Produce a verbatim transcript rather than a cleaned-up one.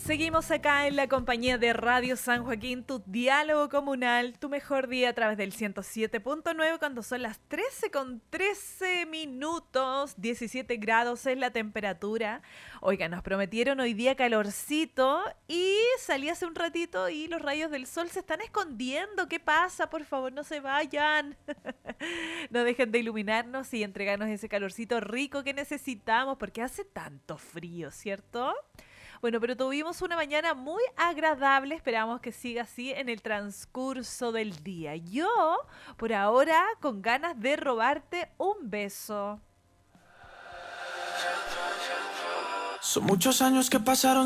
Seguimos acá en la compañía de Radio San Joaquín, tu diálogo comunal, tu mejor día a través del ciento siete punto nueve cuando son las trece con trece minutos, diecisiete grados es la temperatura. Oiga, nos prometieron hoy día calorcito y salí hace un ratito y los rayos del sol se están escondiendo. ¿Qué pasa? Por favor, no se vayan. No dejen de iluminarnos y entregarnos ese calorcito rico que necesitamos porque hace tanto frío, ¿cierto? Bueno, pero tuvimos una mañana muy agradable, esperamos que siga así en el transcurso del día. Yo, por ahora, con ganas de robarte un beso. Son muchos años que pasaron